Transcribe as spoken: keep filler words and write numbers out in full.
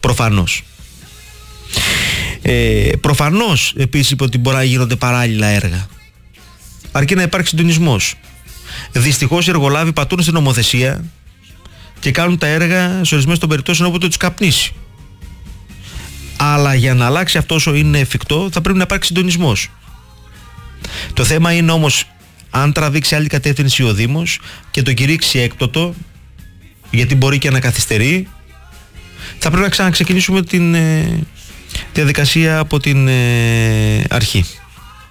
Προφανώς. Ε, προφανώς επίσης είπε ότι μπορεί να γίνονται παράλληλα έργα. Αρκεί να υπάρξει συντονισμός. Δυστυχώς οι εργολάβοι πατούν στην νομοθεσία και κάνουν τα έργα σε ορισμένες των περιπτώσεων όποτε τους καπνίσει. Αλλά για να αλλάξει αυτό όσο είναι εφικτό θα πρέπει να υπάρξει συντονισμός. Το θέμα είναι όμως αν τραβήξει άλλη κατεύθυνση ο Δήμος και το κηρύξει έκτοτο, γιατί μπορεί και να καθυστερεί, θα πρέπει να ξαναξεκινήσουμε την ε, διαδικασία από την ε, αρχή.